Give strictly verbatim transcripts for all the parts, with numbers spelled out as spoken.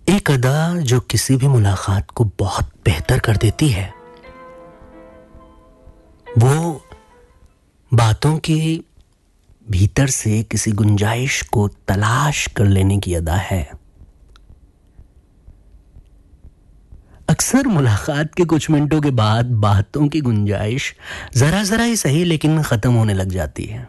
एक अदा जो किसी भी मुलाकात को बहुत बेहतर कर देती है, वो बातों के भीतर से किसी गुंजाइश को तलाश कर लेने की अदा है। अक्सर मुलाकात के कुछ मिनटों के बाद बातों की गुंजाइश जरा जरा ही सही लेकिन खत्म होने लग जाती है।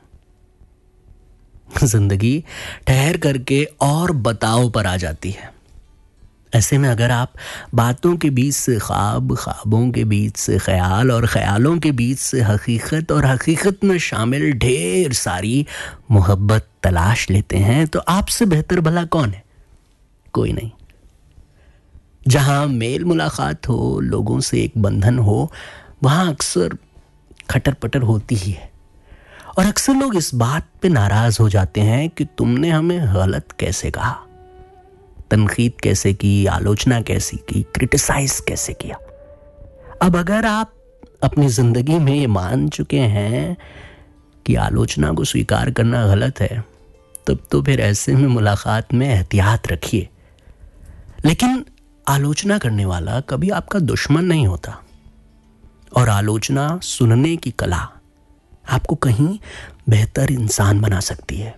जिंदगी ठहर करके और बताओ पर आ जाती है। ऐसे में अगर आप बातों के बीच से ख्वाब, ख्वाबों के बीच से ख्याल और ख्यालों के बीच से हकीकत और हकीकत में शामिल ढेर सारी मोहब्बत तलाश लेते हैं, तो आपसे बेहतर भला कौन है? कोई नहीं। जहां मेल मुलाकात हो, लोगों से एक बंधन हो, वहां अक्सर खटर पटर होती ही है। और अक्सर लोग इस बात पे नाराज हो जाते हैं कि तुमने हमें गलत कैसे कहा, तनकीद कैसे की, आलोचना कैसी की, क्रिटिसाइज कैसे किया। अब अगर आप अपनी जिंदगी में ये मान चुके हैं कि आलोचना को स्वीकार करना गलत है, तब तो फिर ऐसे में मुलाकात में एहतियात रखिए। लेकिन आलोचना करने वाला कभी आपका दुश्मन नहीं होता, और आलोचना सुनने की कला आपको कहीं बेहतर इंसान बना सकती है।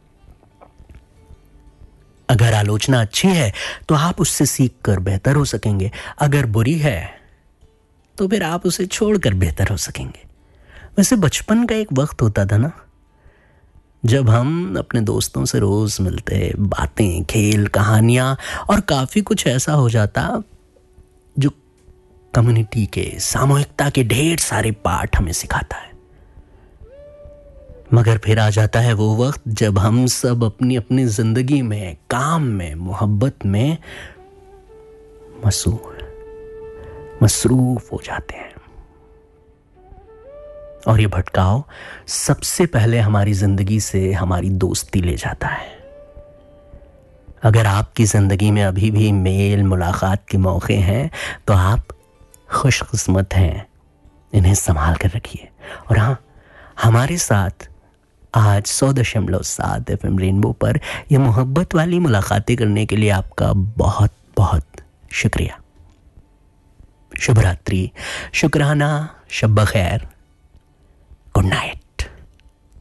अगर आलोचना अच्छी है तो आप उससे सीख कर बेहतर हो सकेंगे, अगर बुरी है तो फिर आप उसे छोड़कर बेहतर हो सकेंगे। वैसे बचपन का एक वक्त होता था ना, जब हम अपने दोस्तों से रोज मिलते, बातें, खेल, कहानियां और काफी कुछ ऐसा हो जाता जो कम्युनिटी के, सामूहिकता के ढेर सारे पाठ हमें सिखाता है। मगर फिर आ जाता है वो वक्त जब हम सब अपनी अपनी जिंदगी में, काम में, मोहब्बत में मसूर मसरूफ हो जाते हैं, और ये भटकाव सबसे पहले हमारी जिंदगी से हमारी दोस्ती ले जाता है। अगर आपकी जिंदगी में अभी भी मेल मुलाकात के मौके हैं तो आप खुशकिस्मत हैं, इन्हें संभाल कर रखिए। और हाँ, हमारे साथ आज सौ दशमलव सात एफ एम रेनबो पर यह मोहब्बत वाली मुलाकातें करने के लिए आपका बहुत बहुत शुक्रिया। शुभ रात्रि, शुक्राना, शब खैर, गुड नाइट।